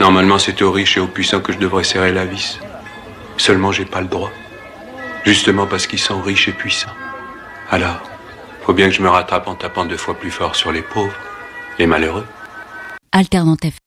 Normalement, c'est aux riches et aux puissants que je devrais serrer la vis. Seulement, j'ai pas le droit. Justement parce qu'ils sont riches et puissants. Alors, faut bien que je me rattrape en tapant 2 fois plus fort sur les pauvres, les malheureux. Alternante FM.